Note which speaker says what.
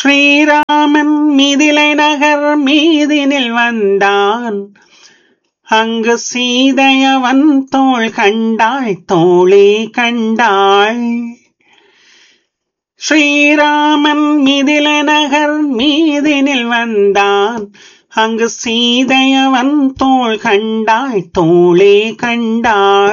Speaker 1: ஸ்ரீராமன் மிதிலை நகர் மீதினில் வந்தான். அங்கு சீதையவன் தோள் கண்டாள், தோளே கண்டாள். ஸ்ரீராமன் மிதிலை நகர் மீதினில் வந்தான். அங்கு சீதையவன் தோள் கண்டாள், தோளே கண்டாள்.